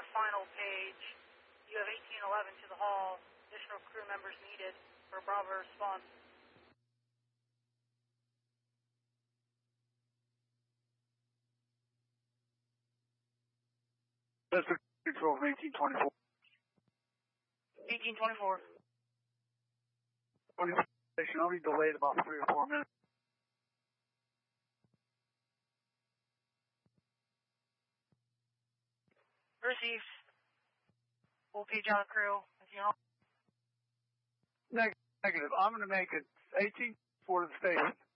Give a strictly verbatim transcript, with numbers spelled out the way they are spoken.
final page. You have eighteen eleven to the hall. Additional crew members needed for Bravo response. That's the control of eighteen twenty-four. eighteen twenty-four. Station only delayed about three or four minutes. Received. Full page on the crew. Negative. I'm going to make it eighteen for the station.